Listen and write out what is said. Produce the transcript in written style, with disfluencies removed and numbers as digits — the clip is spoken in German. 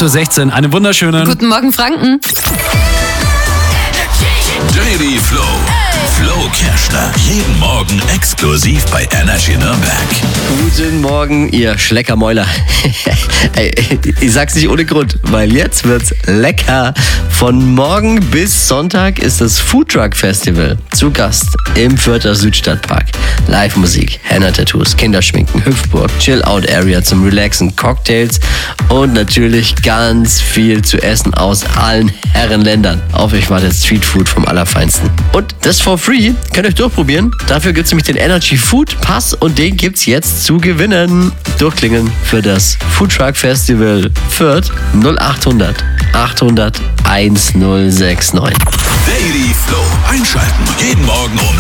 8:16 Uhr. Einen wunderschönen Guten Morgen, Franken. Daily Flow. Flo Kerschner. Jeden Morgen exklusiv bei Energy Nürnberg. Guten Morgen, ihr Schleckermäuler. Ich sag's nicht ohne Grund, weil jetzt wird's lecker. Von morgen bis Sonntag ist das Foodtruck Festival zu Gast im Fürther Südstadtpark. Live-Musik, Henna-Tattoos, Kinderschminken, Hüpfburg, Chill-Out-Area zum Relaxen, Cocktails und natürlich ganz viel zu essen aus allen Herrenländern. Auf euch wartet Streetfood vom Allerfeinsten. Und das for free, könnt ihr euch durchprobieren. Dafür gibt's nämlich den Energy Food Pass und den gibt's jetzt zu gewinnen. Durchklingen für das Foodtruck Festival Fürth 0800 800 1069. Daily Flow. Einschalten. Jeden Morgen um